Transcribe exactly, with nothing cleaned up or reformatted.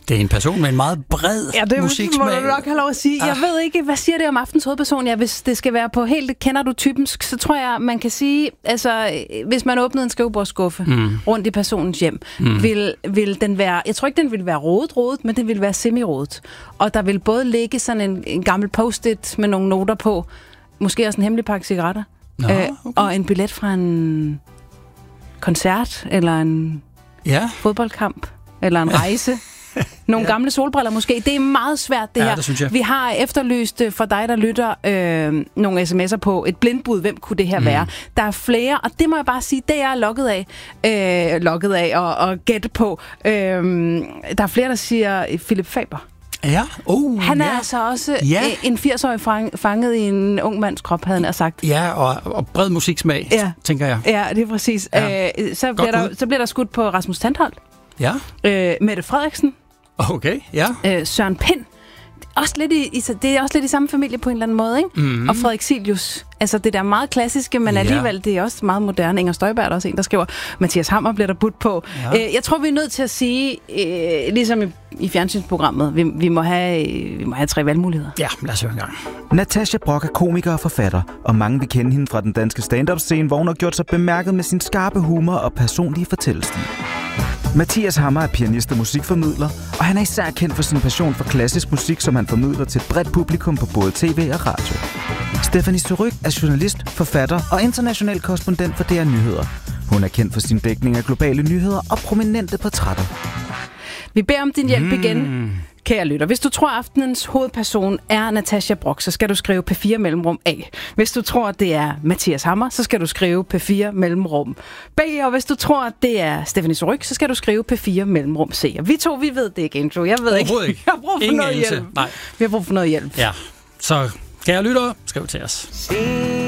Det er en person med en meget bred ja, det musiksmag. må du nok have lov at sige. Jeg Ah. ved ikke, hvad siger det om aftens hovedperson? Ja, hvis det skal være på helt, kender du typensk, så tror jeg, man kan sige, altså, hvis man åbnede en skrivebordsskuffe mm. rundt i personens hjem, mm. vil, vil den være, jeg tror ikke, den vil være rodet-rodet, men den vil være semi-rodet. Og der vil både ligge sådan en, en gammel post-it med nogle noter på, måske også en hemmelig pakke cigaretter, Nå, øh, okay. og en billet fra en koncert, eller en Ja. fodboldkamp, eller en rejse. Nogle ja. gamle solbriller måske. Det er meget svært, det Ja, her. det synes jeg. Vi har efterlyst for dig, der lytter, øh, nogle sms'er på et blindbud. Hvem kunne det her mm. være? Der er flere, og det må jeg bare sige, det er jeg logget af. Øh, logget af og, og gætte på. Øh, der er flere, der siger Philip Faber. Ja. Uh, Han er ja. altså også Ja. en firs-årig fang, fanget i en ung mands krop, havde han sagt. Ja, og, og bred musiksmag, Ja. tænker jeg. Ja, det er præcis. Ja. Øh, så, bliver der, så bliver der skudt på Rasmus Tandholt. Ja. Øh, Mette Frederiksen. Okay, ja. Øh, Søren Pind. Også lidt i, i, det er også lidt i samme familie på en eller anden måde, ikke? Mm. Og Frederik Silius. Altså det der meget klassiske, men Ja. alligevel det er også meget moderne. Inger Støjberg er der også en, der skriver. Mathias Hammer bliver der budt på. Ja. Øh, jeg tror, vi er nødt til at sige, øh, ligesom i, i fjernsynsprogrammet, vi, vi, må have, vi må have tre valgmuligheder. Ja, lad os høre en gang. Natasja Brock er komiker og forfatter, og mange vil kende hende fra den danske stand-up-scene, hvor hun har gjort sig bemærket med sin skarpe humor og personlige fortællestil. Mathias Hammer er pianist og musikformidler, og han er især kendt for sin passion for klassisk musik, som han formidler til et bredt publikum på både tv og radio. Stephanie Surrugue er journalist, forfatter og international korrespondent for D R Nyheder. Hun er kendt for sin dækning af globale nyheder og prominente portrætter. Vi beder om din hjælp mm. igen, kære lytter. Hvis du tror, at aftenens hovedperson er Natasja Brock, så skal du skrive P fire mellemrum A. Hvis du tror, at det er Mathias Hammer, så skal du skrive P fire mellemrum B. Og hvis du tror, at det er Stephanie Surrugue, så skal du skrive P fire mellemrum C. Og vi to, vi ved det ikke, Andrew. Jeg ved ikke. ikke. Jeg har brug for Ingen noget anelse. hjælp. Nej. Vi har brug for noget hjælp. Ja, så kære lyttere, skriv til os.